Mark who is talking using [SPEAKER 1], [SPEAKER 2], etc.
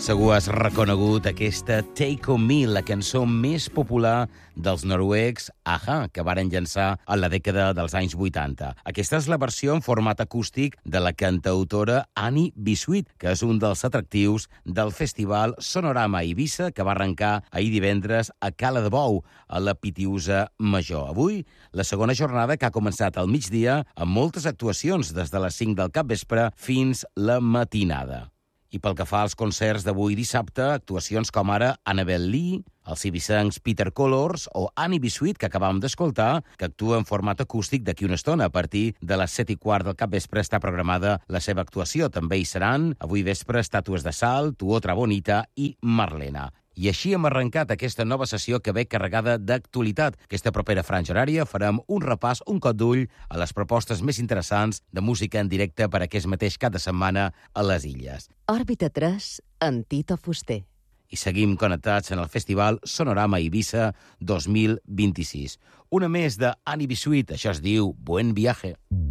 [SPEAKER 1] Segur has reconegut aquesta Take On Me, la cançó més popular dels noruecs a-ha, que varen llançar a la dècada dels anys 80. Aquesta és la versió en format acústic de la cantautora Annie Bisuit, que és un dels atractius del festival Sonorama Eivissa, que va arrencar ahir divendres a Cala de Bou, a la Pitiusa Major. Avui, la segona jornada que ha començat al migdia amb moltes actuacions des de les 5 del capvespre fins la matinada. I pel que fa als concerts d'avui dissabte, actuacions com ara Annabel Lee, els ibicencs Peter Colors o Annie Bisuit, que acabàvem d'escoltar, que actua en format acústic d'aquí una estona. A partir de les 7:15 del capvespre està programada la seva actuació. També hi seran, avui vespre, Estàtues de Sal, Tu Otra Bonita i Marlena. I així hem arrencat aquesta nova sessió que ve carregada d'actualitat. Aquesta propera franja horària farem un repàs, un cop d'ull a les propostes més interessants de música en directe per aquest mateix cap de setmana a les Illes.
[SPEAKER 2] Òrbita 3, en Tito Fuster.
[SPEAKER 1] I seguim connectats en el Festival Sonorama Eivissa 2026. Una més de Annie Bisuit, això es diu Buen Viaje.